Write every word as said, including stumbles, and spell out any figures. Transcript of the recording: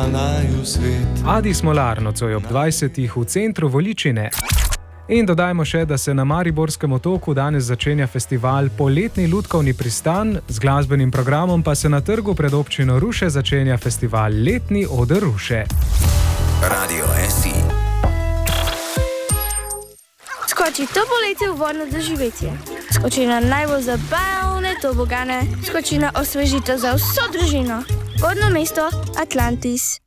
prišla naju svet. Adi Smolar nocoj ob dvajsetih v centru Voličine. In dodajmo še, da se na Mariborskem otoku danes začenja festival Poletni lutkovni pristan, z glasbenim programom pa se na trgu pred občino Ruše začenja festival Letni oder Ruše. Radio S I. Skoči to poletje v vodno doživetje. Skoči na najbolj zabavne tobogane. Skoči na osvežitev za vso družino. Vodno mesto Atlantis.